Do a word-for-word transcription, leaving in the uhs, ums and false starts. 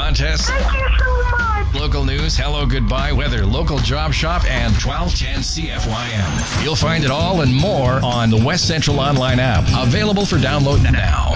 contests, Thank you so much. local news, hello, goodbye, weather, local job shop, and twelve ten C F Y M. You'll find it all and more on the West Central Online app, available for download now.